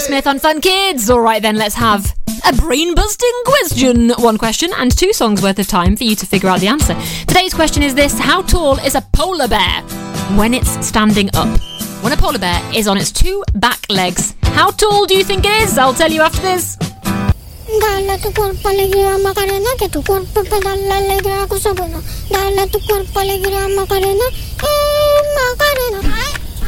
Smith on Fun Kids. All right then, let's have a brain-busting question. 1 question and 2 songs worth of time for you to figure out the answer. Today's question is this: how tall is a polar bear when it's standing up? When a polar bear is on its 2 back legs, how tall do you think it is? I'll tell you after this. Dale a tu cuerpo alegría Macarena, que tu cuerpo pedala alegría cosa buena. Dale a tu cuerpo alegría Macarena.